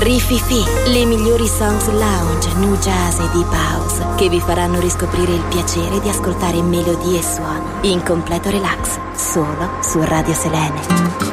Rififi, le migliori songs lounge, nu jazz e deep house che vi faranno riscoprire il piacere di ascoltare melodie e suoni in completo relax, solo su Radio Selene.